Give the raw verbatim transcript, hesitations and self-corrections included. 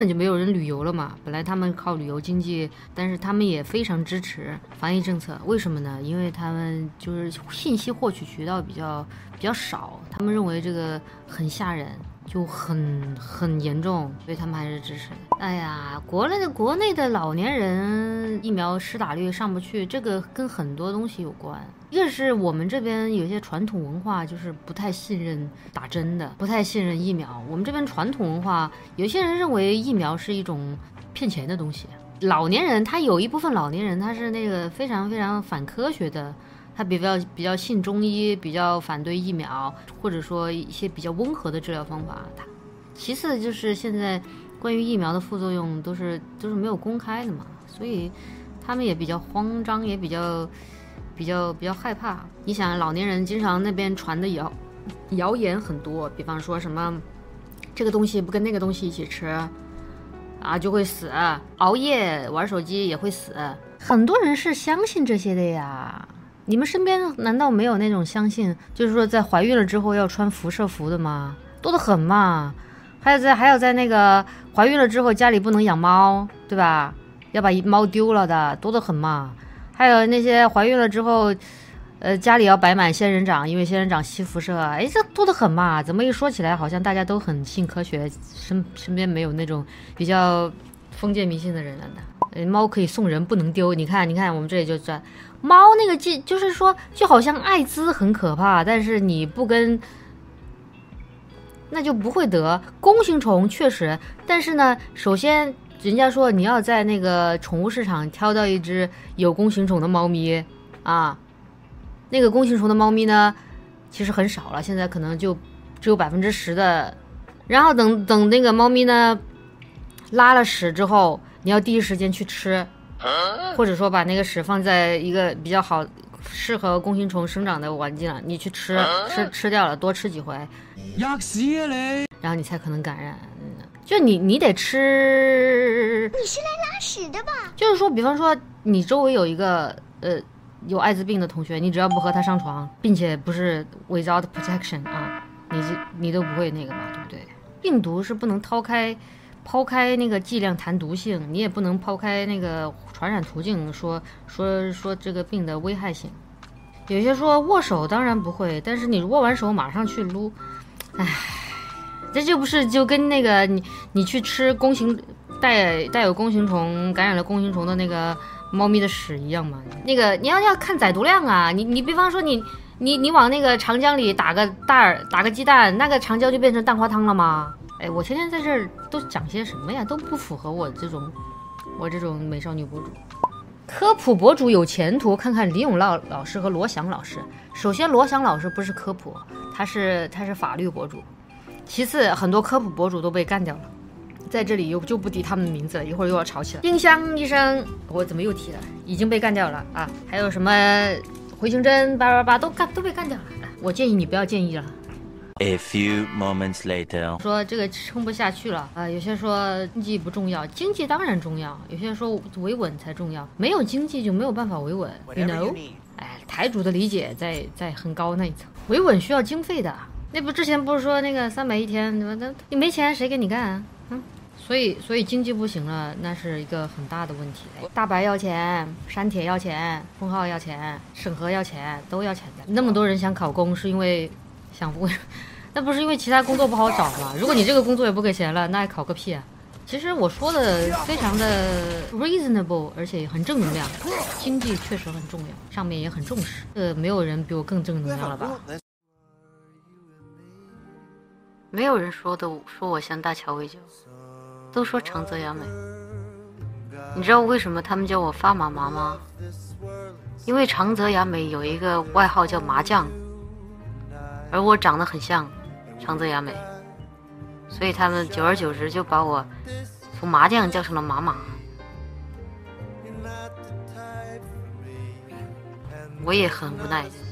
那就没有人旅游了嘛。本来他们靠旅游经济，但是他们也非常支持防疫政策。为什么呢？因为他们就是信息获取渠道比较比较少，他们认为这个很吓人，就很很严重，所以他们还是支持的。哎呀，国内的国内的老年人疫苗施打率上不去，这个跟很多东西有关。一个是我们这边有些传统文化，就是不太信任打针的，不太信任疫苗。我们这边传统文化，有些人认为疫苗是一种骗钱的东西。老年人，他有一部分老年人，他是那个非常非常反科学的，他比较比较信中医，比较反对疫苗，或者说一些比较温和的治疗方法。他其次就是现在关于疫苗的副作用都是都是没有公开的嘛，所以他们也比较慌张，也比较。比较比较害怕。你想老年人经常那边传的谣谣言很多，比方说什么这个东西不跟那个东西一起吃啊就会死，熬夜玩手机也会死，很多人是相信这些的呀。你们身边难道没有那种相信就是说在怀孕了之后要穿辐射服的吗？多得很嘛。还有在还有在那个怀孕了之后家里不能养猫，对吧？要把猫丢了的，多得很嘛。还有那些怀孕了之后，呃，家里要摆满仙人掌，因为仙人掌吸辐射，哎，这多得很嘛。怎么一说起来，好像大家都很信科学，身身边没有那种比较封建迷信的人了呢。呃，猫可以送人，不能丢。你看，你看，我们这里就这猫那个就就是说，就好像艾滋很可怕，但是你不跟，那就不会得。弓形虫确实，但是呢，首先。人家说你要在那个宠物市场挑到一只有弓形虫的猫咪啊，那个弓形虫的猫咪呢，其实很少了，现在可能就只有百分之十的。然后等等那个猫咪呢拉了屎之后，你要第一时间去吃，或者说把那个屎放在一个比较好适合弓形虫生长的环境了，你去吃吃吃掉了，多吃几回，吔屎啊你，然后你才可能感染。就你你得吃， 你是来拉屎的吧？ 就是说，比方说你周围有一个呃有艾滋病的同学，你只要不和他上床，并且不是 without protection 啊，你你都不会那个嘛，对不对？病毒是不能抛开抛开那个剂量谈毒性，你也不能抛开那个传染途径说说说这个病的危害性。有些说握手当然不会，但是你握完手马上去撸，唉。这就不是就跟那个你你去吃弓形带带有弓形虫感染了弓形虫的那个猫咪的屎一样吗？那个你要要看载毒量啊，你你比方说你你你往那个长江里打个蛋儿打个鸡蛋，那个长江就变成蛋花汤了吗？哎，我天天在这儿都讲些什么呀？都不符合我这种我这种美少女博主。科普博主有前途，看看李永乐老师和罗翔老师。首先，罗翔老师不是科普，他是他是法律博主。其次，很多科普博主都被干掉了，在这里又就不提他们的名字了，一会儿又要吵起来。丁香医生，我怎么又提了？已经被干掉了啊！还有什么回形针八八八都干都被干掉了。我建议你不要建议了。 A few moments later， 说这个撑不下去了啊、呃！有些说经济不重要，经济当然重要；有些说维稳才重要，没有经济就没有办法维稳。You know？ 哎，台主的理解在在很高那一层，维稳需要经费的。那不之前不是说那个三百一天，那你没钱谁给你干啊？嗯，所以所以经济不行了，那是一个很大的问题。大白要钱，山铁要钱，封号要钱，审核要钱，都要钱的。那么多人想考公，是因为想不，那不是因为其他工作不好找吗？如果你这个工作也不给钱了，那还考个屁啊！其实我说的非常的 reasonable， 而且很正能量。经济确实很重要，上面也很重视。呃，没有人比我更正能量了吧？没有人说的说我像大乔维九，都说长泽雅美。你知道为什么他们叫我发麻麻吗？因为长泽雅美有一个外号叫麻将，而我长得很像长泽雅美，所以他们久而久之就把我从麻将叫成了麻麻。我也很无奈。